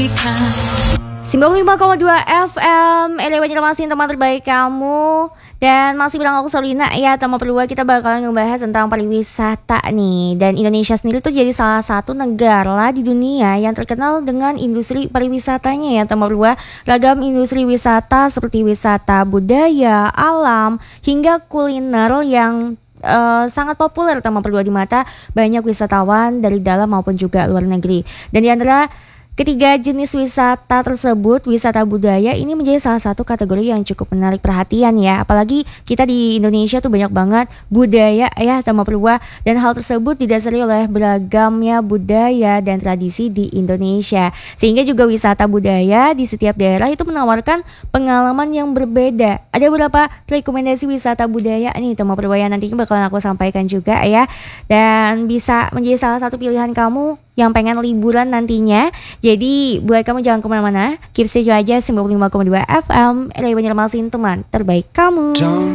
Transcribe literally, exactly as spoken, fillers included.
sembilan puluh lima koma dua F M Elewa Banjarmasin, teman terbaik kamu. Dan masih bareng aku Sabrina ya, teman berdua kita bakalan ngebahas tentang pariwisata nih. Dan Indonesia sendiri tuh jadi salah satu negara di dunia yang terkenal dengan industri pariwisatanya ya teman berdua. Ragam industri wisata seperti wisata budaya, alam, hingga kuliner yang Uh, sangat populer teman berdua di mata banyak wisatawan dari dalam maupun juga luar negeri. Dan di antara ketiga jenis wisata tersebut, wisata budaya ini menjadi salah satu kategori yang cukup menarik perhatian ya. Apalagi kita di Indonesia tuh banyak banget budaya ya teman berdua, dan hal tersebut didasari oleh beragamnya budaya dan tradisi di Indonesia. Sehingga juga wisata budaya di setiap daerah itu menawarkan pengalaman yang berbeda. Ada beberapa rekomendasi wisata budaya nih teman berdua yang nantinya bakalan aku sampaikan juga ya, dan bisa menjadi salah satu pilihan kamu yang pengen liburan nantinya. Jadi buat kamu jangan kemana-mana, keep stay aja sembilan puluh lima koma dua F M Elewa Banjarmasin, teman terbaik kamu.